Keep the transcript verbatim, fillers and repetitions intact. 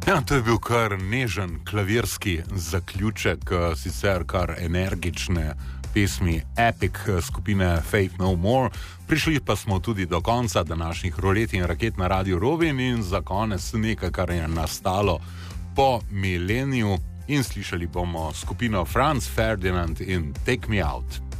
Ja, to je bil kar nežen klavirski zaključek, sicer kar energične pesmi Epic skupine Faith No More. Prišli pa smo tudi do konca današnjih rolet in raket na Radio Rovinj in za konec nekaj, kar je nastalo po mileniju in slišali bomo skupino Franz Ferdinand in Take Me Out.